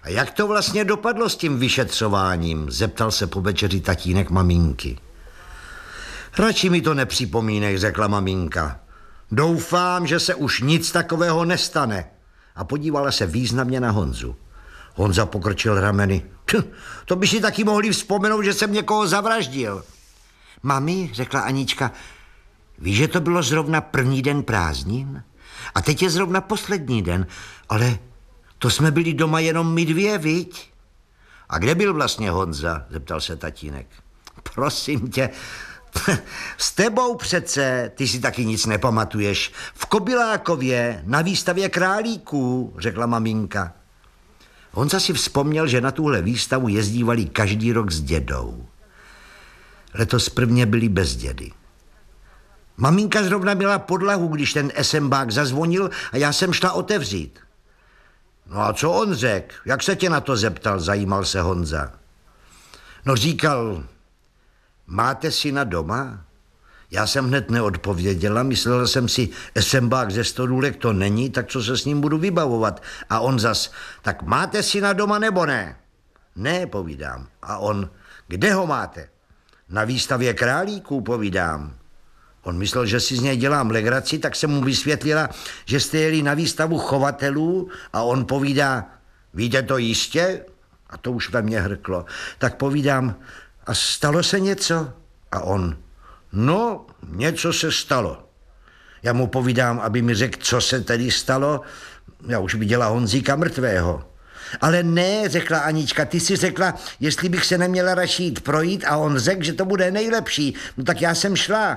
A jak to vlastně dopadlo s tím vyšetřováním? Zeptal se po večeři tatínek maminky. Radši mi to nepřipomínej, řekla maminka. Doufám, že se už nic takového nestane. A podívala se významně na Honzu. Honza pokrčil rameny. To by si taky mohli vzpomenout, že jsem někoho zavraždil. Mami, řekla Anička, víš, že to bylo zrovna první den prázdnin? A teď je zrovna poslední den, ale to jsme byli doma jenom my dvě, viď? A kde byl vlastně Honza? Zeptal se tatínek. Prosím tě, s tebou přece, ty si taky nic nepamatuješ. V Kobylákově, na výstavě králíků, řekla maminka. Honza si vzpomněl, že na tuhle výstavu jezdívali každý rok s dědou. Letos prvně byli bez dědy. Maminka zrovna měla podlahu, když ten esembák zazvonil a já jsem šla otevřít. No a co on řekl? Jak se tě na to zeptal? Zajímal se Honza. No říkal, máte syna doma? Já jsem hned neodpověděla, myslela jsem si, esembák ze Stodůlek to není, tak co se s ním budu vybavovat? A on zas, tak máte syna doma nebo ne? Ne, povídám. A on, kde ho máte? Na výstavě králíků, povídám. On myslel, že si z něj dělám legraci, tak jsem mu vysvětlila, že jste jeli na výstavu chovatelů a on povídá, víte to jistě? A to už ve mně hrklo. Tak povídám, a stalo se něco? A on, no, něco se stalo. Já mu povídám, aby mi řekl, co se tedy stalo. Já už viděla Honzíka mrtvého. Ale ne, řekla Anička, ty si řekla, jestli bych se neměla radši jít projít a on řekl, že to bude nejlepší. No tak já jsem šla.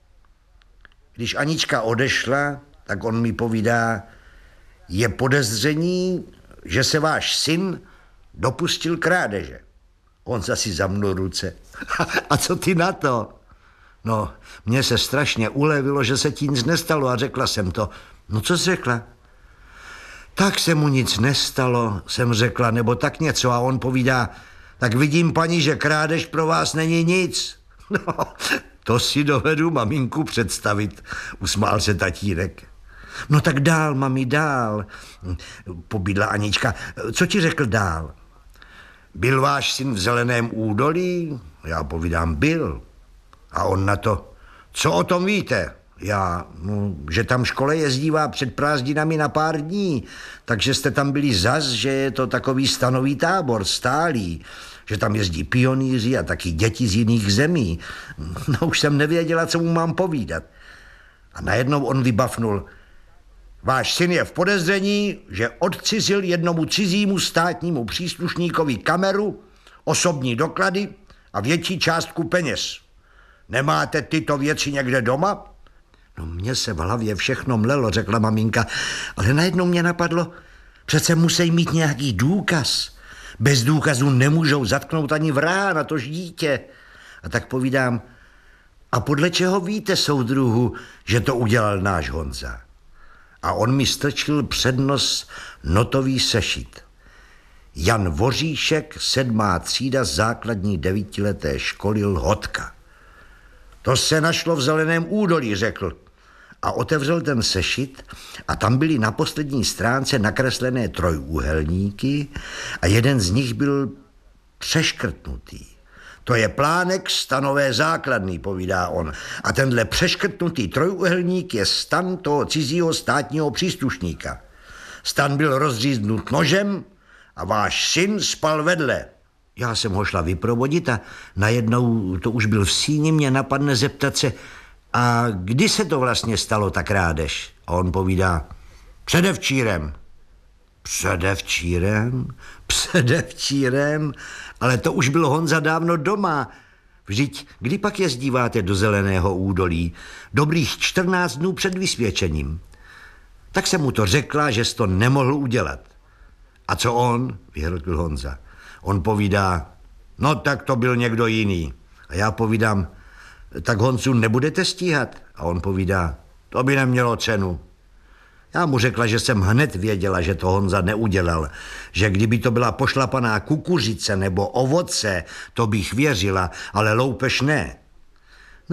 Když Anička odešla, tak on mi povídá, je podezření, že se váš syn dopustil krádeže. On zasi zamnul ruce. A co ty na to? No, mně se strašně ulevilo, že se ti nic nestalo a řekla jsem to. No co jsi řekla? Tak se mu nic nestalo, jsem řekla, nebo tak něco a on povídá, tak vidím, paní, že krádež pro vás není nic. No, to si dovedu maminku představit, usmál se tatínek. No tak dál, mami, dál, pobídla Anička. Co ti řekl dál? Byl váš syn v Zeleném údolí? Já povídám, byl. A on na to, co o tom víte? Já, no, že tam škole jezdívá před prázdninami na pár dní, takže jste tam byli zas, že je to takový stanový tábor, stálý, že tam jezdí pionýři a taky děti z jiných zemí. No už jsem nevěděla, co mu mám povídat. A najednou on vybafnul, váš syn je v podezření, že odcizil jednomu cizímu státnímu příslušníkovi kameru, osobní doklady a větší částku peněz. Nemáte tyto věci někde doma? No mně se v hlavě všechno mlelo, řekla maminka, ale najednou mě napadlo, přece musí mít nějaký důkaz. Bez důkazu nemůžou zatknout ani vraha, natož dítě. A tak povídám, a podle čeho víte, soudruhu, že to udělal náš Honza? A on mi strčil před nos notový sešit. Jan Voříšek, 7. třída základní 9leté školy Lhotka. To se našlo v Zeleném údolí, řekl. A otevřel ten sešit a tam byly na poslední stránce nakreslené trojúhelníky a jeden z nich byl přeškrtnutý. To je plánek stanové základny, povídá on. A tenhle přeškrtnutý trojúhelník je stan toho cizího státního příslušníka. Stan byl rozříznut nožem a váš syn spal vedle. Já jsem ho šla vyprovodit a najednou, to už byl v síni, mě napadne zeptat se, a kdy se to vlastně stalo, ta krádež? A on povídá, předevčírem. Předevčírem? Předevčírem? Ale to už byl Honza dávno doma. Vždyť, kdy pak jezdíváte do Zeleného údolí? Dobrých 14 dnů před vysvědčením. Tak jsem mu to řekla, že jsi to nemohl udělat. A co on? Vyhrkl Honza. On povídá, no tak to byl někdo jiný. A já povídám, tak Honzu nebudete stíhat? A on povídá, to by nemělo cenu. Já mu řekla, že jsem hned věděla, že to Honza neudělal, že kdyby to byla pošlapaná kukuřice nebo ovoce, to bych věřila, ale loupež ne.